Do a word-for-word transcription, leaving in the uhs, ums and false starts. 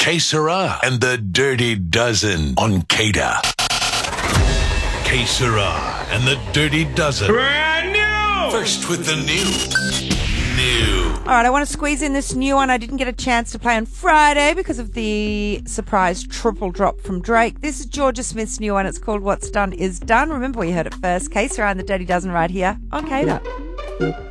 Que Sera and the Dirty Dozen on Kada. Que Sera and the Dirty Dozen. Brand new! First with the new. New. All right, I want to squeeze in this new one I didn't get a chance to play on Friday because of the surprise triple drop from Drake. This is Georgia Smith's new one. It's called What's Done Is Done. Remember, we heard it first. Que Sera and the Dirty Dozen right here on Kada.